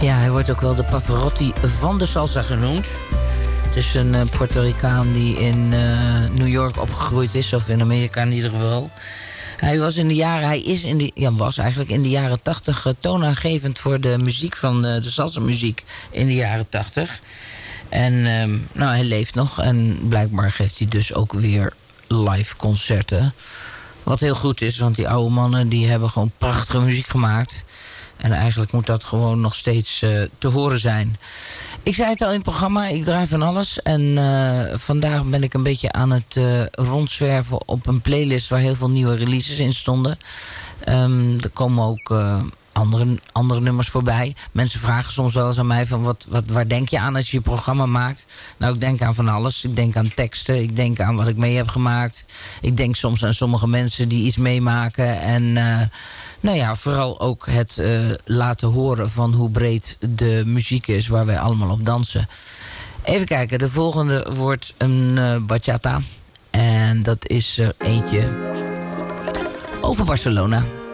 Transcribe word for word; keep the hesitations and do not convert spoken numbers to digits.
Ja, hij wordt ook wel de Pavarotti van de salsa genoemd. Het is een uh, Puerto Ricaan die in uh, New York opgegroeid is, of in Amerika in ieder geval. Hij was in de jaren, hij is in de, ja, was eigenlijk in de jaren tachtig uh, toonaangevend voor de muziek van uh, de salsa muziek in de jaren tachtig. En uh, nou, hij leeft nog en blijkbaar geeft hij dus ook weer live concerten. Wat heel goed is, want die oude mannen die hebben gewoon prachtige muziek gemaakt. En eigenlijk moet dat gewoon nog steeds uh, te horen zijn. Ik zei het al in het programma, ik draai van alles. En uh, vandaag ben ik een beetje aan het uh, rondzwerven op een playlist waar heel veel nieuwe releases in stonden. Um, er komen ook uh, andere, andere nummers voorbij. Mensen vragen soms wel eens aan mij van wat, wat, waar denk je aan als je je programma maakt? Nou, ik denk aan van alles. Ik denk aan teksten, ik denk aan wat ik mee heb gemaakt. Ik denk soms aan sommige mensen die iets meemaken en... Uh, Nou ja, vooral ook het uh, laten horen van hoe breed de muziek is waar wij allemaal op dansen. Even kijken, de volgende wordt een uh, bachata. En dat is er eentje over Barcelona.